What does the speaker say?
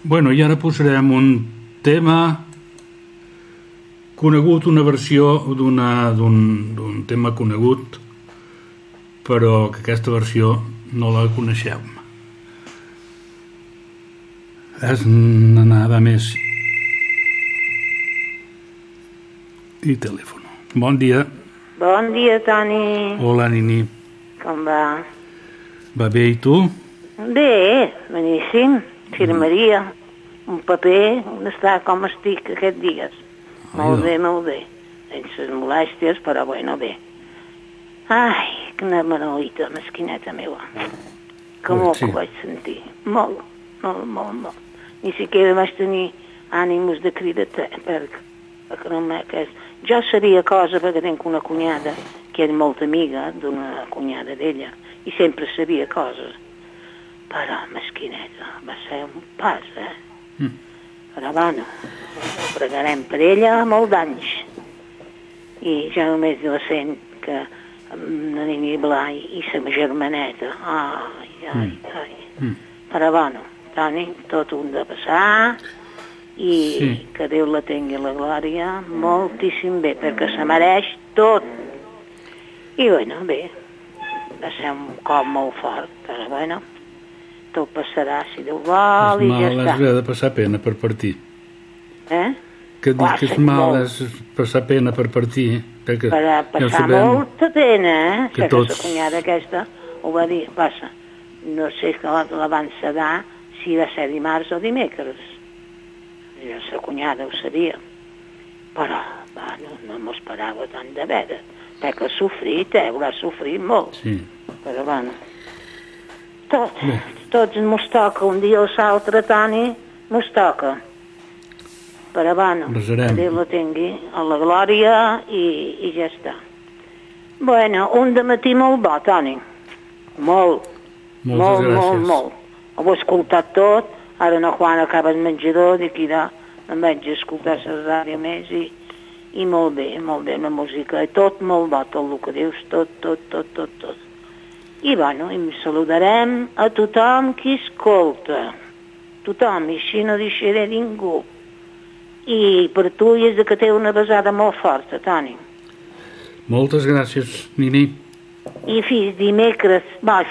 Bueno, i ara posarem un tema conegut, una versió d'un tema conegut, però que aquesta versió no la coneixeu. És nada més. I telèfon. Bon dia. Bon dia, Toni. Hola, Nini. Com va? Va bé, i tu? Bé, beníssim. Firmaria, un paper, on està com estic aquests dies. Molt bé, molt bé. Sense molèsties, però bueno, bé. Ai, quina manoita, mesquineta meva. Com ho vaig sentir. Molt. Ni siquiera vaig tenir ànims de cridar perquè no m'és. Jo sabia cosa perquè tinc una cunyada que és molt amiga d'una cunyada d'ella i sempre sabia coses. Però, mesquineta, va ser un pas, Però, bueno, pregarem per ella molt d'anys. I ja només la sent que la Nini Blai i sa germaneta. Ai. Però, bueno, Toni, tot un de passar i que Déu la tingui la glòria moltíssim bé, perquè se mereix tot. I, bueno, bé, va ser un cop molt fort, però, bueno, tot passarà si Déu vol i ja està. És de passar pena per partir. Que dic que és mal és passar pena per partir. Per passar molta pena, que la cunyada aquesta ho va dir, passa, no sé que la van sedar si va ser dimarts o dimecres. Ja la cunyada ho sabia. Però, no m'ho esperava tant de veure. Perquè ha sofrit, haurà sofrit molt. Sí. Però, bueno, tots mos toca un dia o l'altre, Toni, mos toca. Però, bueno, que Déu la tingui a la glòria i ja està. Bueno, un dematí molt bo, Toni. Molt. Molt. Ho he escoltat tot. Ara no, quan acaba el menjador, d'aquí em vaig escoltar la ràdio més i molt bé, la música. Tot molt bo, tot el que dius, tot. I, bueno, em saludarem a tothom qui escolta. Tothom, i així no deixaré ningú. I per tu hi és que té una besada molt forta, Toni. Moltes gràcies, Nini. I fins dimecres,